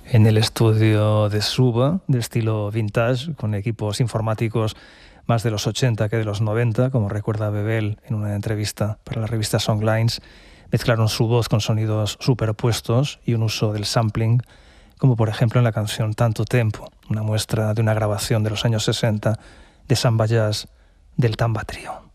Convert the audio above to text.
En el estudio de Suba, de estilo vintage, con equipos informáticos más de los 80 que de los 90, como recuerda Bebel en una entrevista para la revista Songlines, mezclaron su voz con sonidos superpuestos y un uso del sampling, como por ejemplo en la canción Tanto Tempo, una muestra de una grabación de los años 60 de samba jazz del Tamba Trio.